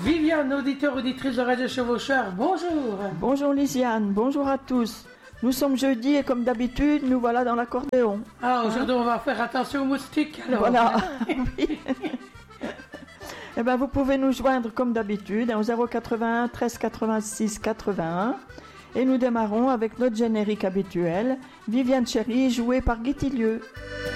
Viviane, auditeur, auditrice de Radio Chevaucheur, bonjour. Bonjour Lisiane, bonjour à tous. Nous sommes jeudi et comme d'habitude, nous voilà dans l'accordéon. Ah, aujourd'hui on va faire attention aux moustiques alors. Voilà. Oui. Eh bien, vous pouvez nous joindre comme d'habitude au 081 13 86 81 et nous démarrons avec notre générique habituel, Viviane Chérie, jouée par Guy Tillieu.